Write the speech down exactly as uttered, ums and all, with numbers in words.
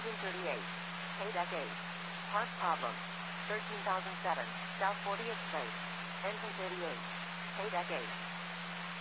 Engine thirty-eight. K-Deck eight. Parts problem. thirteen thousand seven. South fortieth Place. Engine thirty-eight. K-Deck eight.